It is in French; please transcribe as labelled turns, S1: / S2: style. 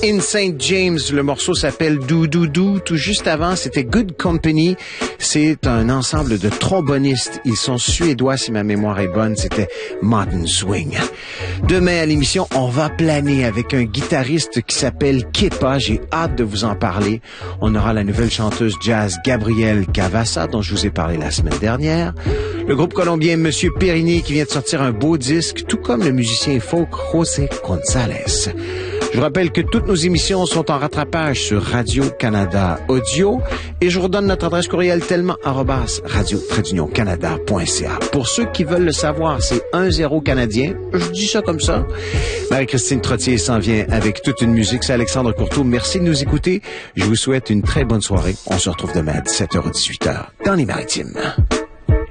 S1: In St. James, le morceau s'appelle Do Do Do. Tout juste avant, c'était Good Company. C'est un ensemble de trombonistes. Ils sont suédois, si ma mémoire est bonne. C'était Modern Swing. Demain à l'émission, on va planer avec un guitariste qui s'appelle Kepa. J'ai hâte de vous en parler. On aura la nouvelle chanteuse jazz Gabrielle Cavassa, dont je vous ai parlé la semaine dernière. Le groupe colombien Monsieur Perini, qui vient de sortir un beau disque, tout comme le musicien folk José González. Je vous rappelle que toutes nos émissions sont en rattrapage sur Radio-Canada Audio et je vous redonne notre adresse courriel tellement@radio-canada.ca. Pour ceux qui veulent le savoir, c'est 1-0 canadien. Je dis ça comme ça. Marie-Christine Trottier s'en vient avec toute une musique. C'est Alexandre Courteau. Merci de nous écouter. Je vous souhaite une très bonne soirée. On se retrouve demain à 17h ou 18h dans les Maritimes.